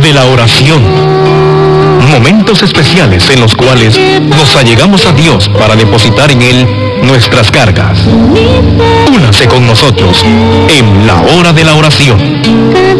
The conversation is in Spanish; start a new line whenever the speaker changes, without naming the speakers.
de la oración. Momentos especiales en los cuales nos allegamos a Dios para depositar en Él nuestras cargas. Únase con nosotros en la hora de la oración.